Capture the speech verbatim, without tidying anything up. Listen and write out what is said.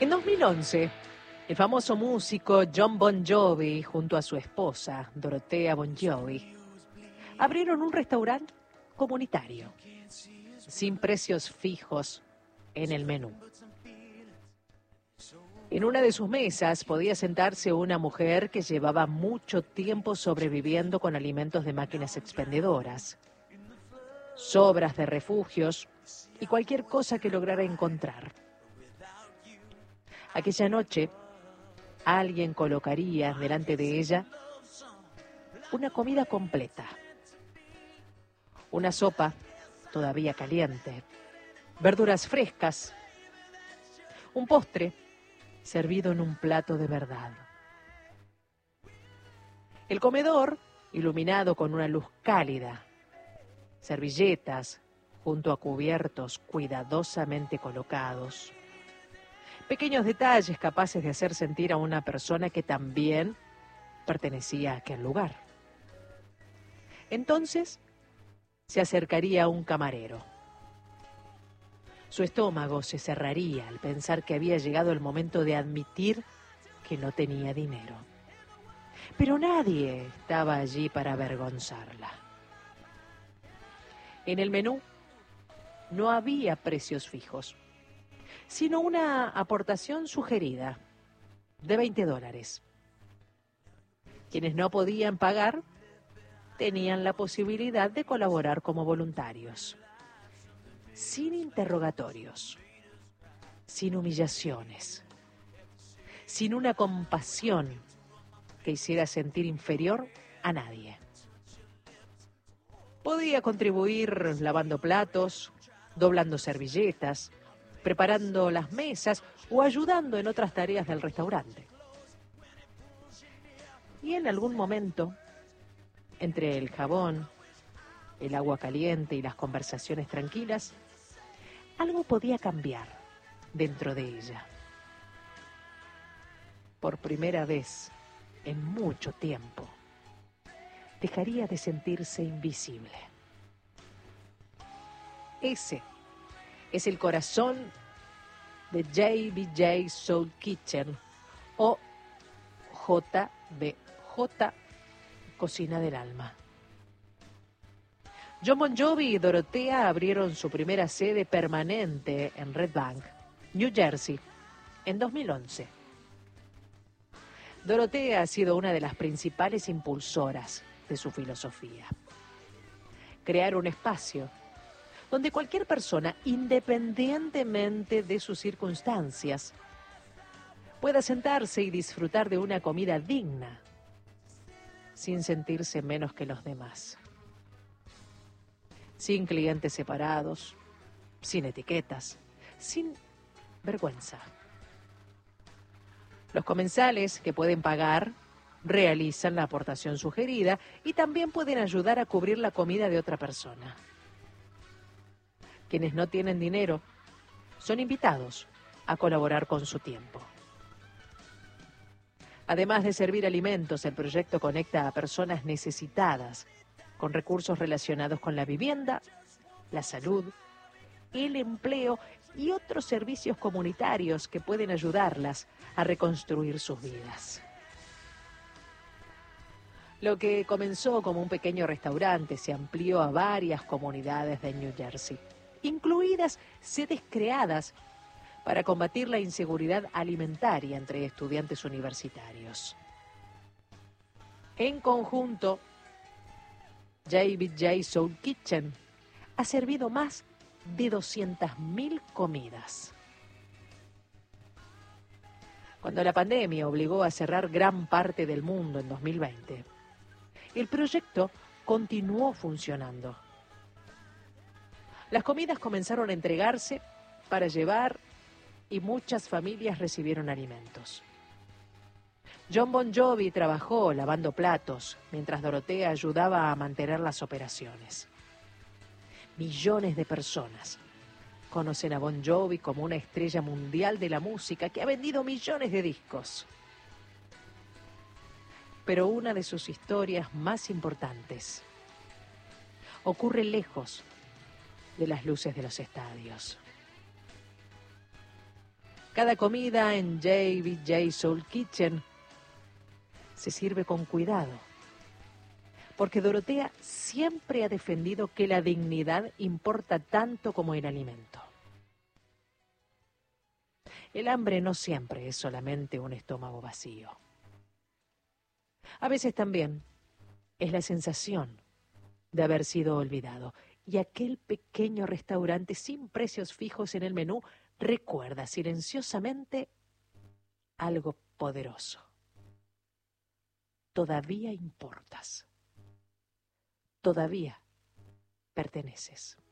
En dos mil once, el famoso músico Jon Bon Jovi, junto a su esposa, Dorothea Bon Jovi, abrieron un restaurante comunitario, sin precios fijos en el menú. En una de sus mesas podía sentarse una mujer que llevaba mucho tiempo sobreviviendo con alimentos de máquinas expendedoras, sobras de refugios y cualquier cosa que lograra encontrar. Aquella noche, alguien colocaría delante de ella una comida completa, una sopa todavía caliente, verduras frescas, un postre servido en un plato de verdad. El comedor, iluminado con una luz cálida, servilletas junto a cubiertos cuidadosamente colocados, pequeños detalles capaces de hacer sentir a una persona que también pertenecía a aquel lugar. Entonces se acercaría un camarero. Su estómago se cerraría al pensar que había llegado el momento de admitir que no tenía dinero. Pero nadie estaba allí para avergonzarla. En el menú no había precios fijos, sino una aportación sugerida de veinte dólares. Quienes no podían pagar tenían la posibilidad de colaborar como voluntarios, sin interrogatorios, sin humillaciones, sin una compasión que hiciera sentir inferior a nadie. Podía contribuir lavando platos, doblando servilletas, preparando las mesas o ayudando en otras tareas del restaurante. Y en algún momento, entre el jabón, el agua caliente y las conversaciones tranquilas, algo podía cambiar dentro de ella. Por primera vez en mucho tiempo, dejaría de sentirse invisible. Ese es el corazón de J B J Soul Kitchen o J B J Cocina del Alma. Jon Bon Jovi y Dorothea abrieron su primera sede permanente en Red Bank, New Jersey, en dos mil once. Dorothea ha sido una de las principales impulsoras de su filosofía. Crear un espacio donde cualquier persona, independientemente de sus circunstancias, pueda sentarse y disfrutar de una comida digna, sin sentirse menos que los demás. Sin clientes separados, sin etiquetas, sin vergüenza. Los comensales que pueden pagar realizan la aportación sugerida y también pueden ayudar a cubrir la comida de otra persona. Quienes no tienen dinero son invitados a colaborar con su tiempo. Además de servir alimentos, el proyecto conecta a personas necesitadas con recursos relacionados con la vivienda, la salud, el empleo y otros servicios comunitarios que pueden ayudarlas a reconstruir sus vidas. Lo que comenzó como un pequeño restaurante se amplió a varias comunidades de New Jersey, incluidas sedes creadas para combatir la inseguridad alimentaria entre estudiantes universitarios. En conjunto, J B J Soul Kitchen ha servido más de doscientas mil comidas. Cuando la pandemia obligó a cerrar gran parte del mundo en dos mil veinte, el proyecto continuó funcionando. Las comidas comenzaron a entregarse para llevar y muchas familias recibieron alimentos. Jon Bon Jovi trabajó lavando platos, mientras Dorothea ayudaba a mantener las operaciones. Millones de personas conocen a Bon Jovi como una estrella mundial de la música que ha vendido millones de discos. Pero una de sus historias más importantes ocurre lejos de las luces de los estadios. Cada comida en J B J Soul Kitchen se sirve con cuidado, porque Dorotea siempre ha defendido que la dignidad importa tanto como el alimento. El hambre no siempre es solamente un estómago vacío. A veces también es la sensación de haber sido olvidado. Y aquel pequeño restaurante sin precios fijos en el menú recuerda silenciosamente algo poderoso. Todavía importas. Todavía perteneces.